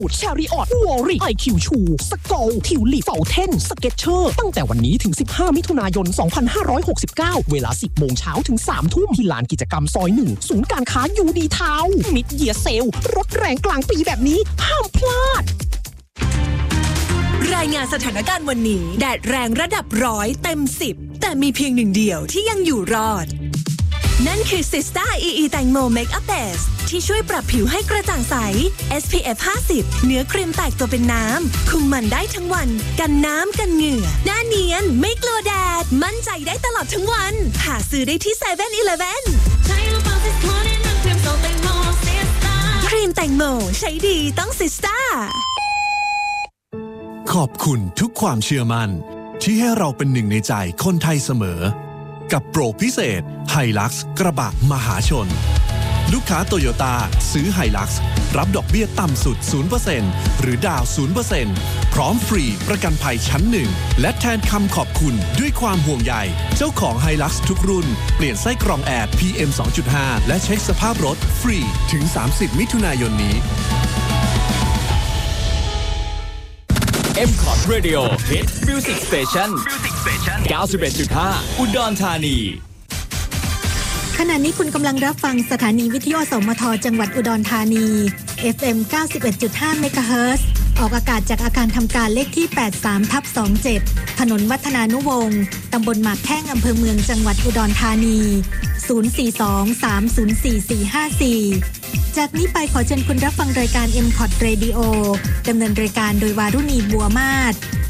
แชริออตวอรี่ไอคิวชูสกอลทิวลิปเฟลเทนสเก็ตเชอร์ตั้งแต่วันนี้ถึง15มิถุนายน2569เวลา 10 โมงเช้าถึง 3 ทุ่มที่ลานกิจกรรมซอย1ศูนย์การค้ายูดีทาวน์มิดเยียร์เซลลดแรงกลางปีแบบนี้ห้ามพลาดรายงานสถานการณ์วันนี้แดดแรงระดับ100 เต็ม 10แต่มีเพียงหนึ่งเดียวที่ยังอยู่รอดนั่นคือ Sista EE แตงโมเมคอัพเบสที่ช่วยปรับผิวให้กระจ่างใส SPF 50 เนื้อครีมแตกตัวเป็นน้ำคุมมันได้ทั้งวันกันน้ำกันเหงื่อหน้าเนียนไม่กลัวแดดมั่นใจได้ตลอดทั้งวันหาซื้อได้ที่ 7-Eleven ครีมแตงโมใช้ดีต้อง Sista ขอบคุณทุกความเชื่อมั่นที่ให้เราเป็นหนึ่งในใจคนไทยเสมอกับโปรพิเศษ Hilux กระบะมหาชนลูกค้าโตโยต้าซื้อ Hilux รับดอกเบี้ยต่ำสุด 0% หรือดาว 0% พร้อมฟรีประกันภัยชั้น1และแทนคำขอบคุณด้วยความห่วงใยเจ้าของ Hilux ทุกรุ่นเปลี่ยนไส้กรองแอร์ PM 2.5 และเช็คสภาพรถฟรีถึง 30 มิถุนายนนี้ M-Cot Radio Hit Music Station 91.5 อุดรธานีขณะนี้คุณกำลังรับฟังสถานีวิทยุสมทจังหวัดอุดรธานี FM 91.5 เมกะเฮิรตซ์ออกอากาศจากอาคารทำการเลขที่ 83/27 ถนนวัฒนานุวงศ์ตำบลหมากแข้งอำเภอเมืองจังหวัดอุดรธานี 042-304-454 จากนี้ไปขอเชิญคุณรับฟังรายการ M-Cot Radio ดำเนินรายการโดยวารุณีบัวมาศ